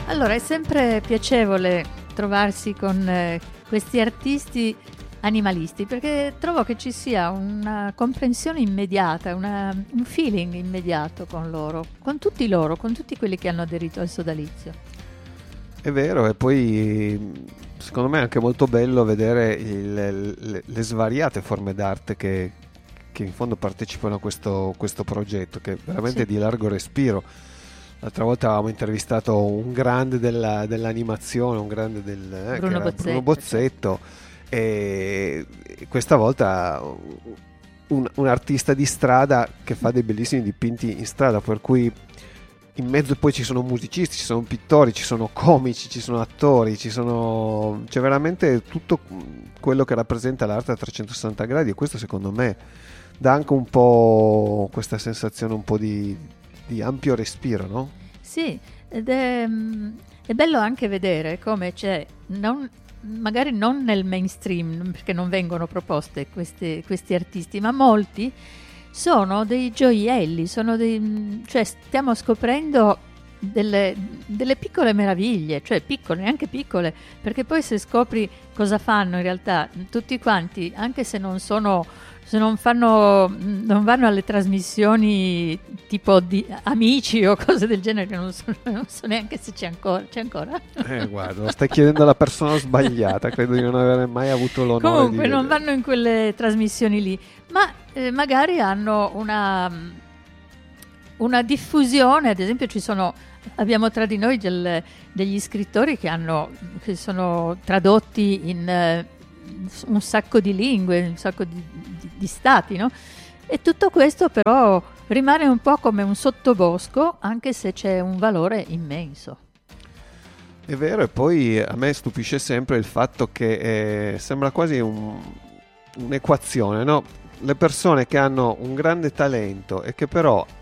Allora, è sempre piacevole trovarsi con questi artisti animalisti, perché trovo che ci sia una comprensione immediata, un feeling immediato con loro, con tutti quelli che hanno aderito al sodalizio. È vero, e poi secondo me è anche molto bello vedere le svariate forme d'arte che in fondo partecipano a questo progetto, che è veramente Sì. di largo respiro. L'altra volta avevamo intervistato un grande dell'animazione, un grande che Bruno era Bozzetto, Bruno Bozzetto, e questa volta un artista di strada che fa dei bellissimi dipinti in strada, per cui in mezzo poi ci sono musicisti, ci sono pittori, ci sono comici, ci sono attori, c'è veramente tutto quello che rappresenta l'arte a 360 gradi, e questo secondo me dà anche un po' questa sensazione un po' di ampio respiro, no? Sì, ed è bello anche vedere come c'è, magari non nel mainstream, perché non vengono proposte questi artisti, ma molti sono dei gioielli, cioè stiamo scoprendo delle piccole meraviglie, cioè piccole, neanche piccole, perché poi se scopri cosa fanno in realtà tutti quanti, anche se non vanno alle trasmissioni tipo di Amici o cose del genere, che non so neanche se c'è ancora. Guarda, lo stai chiedendo alla persona sbagliata, credo di non avere mai avuto l'onore Comunque di non vedere. vanno in quelle trasmissioni lì, ma magari hanno una diffusione. Ad esempio abbiamo tra di noi degli scrittori che sono tradotti in un sacco di lingue, un sacco di stati, no? E tutto questo però rimane un po' come un sottobosco, anche se c'è un valore immenso. È vero, e poi a me stupisce sempre il fatto che sembra quasi un'equazione, no? Le persone che hanno un grande talento e che però